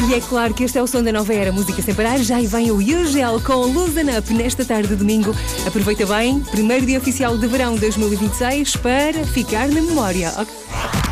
E é claro que este é o som da nova era, música sem parar. Já aí vem o Ugel com Loosen Up nesta tarde de domingo. Aproveita bem, primeiro dia oficial de verão 2026 para ficar na memória. Okay?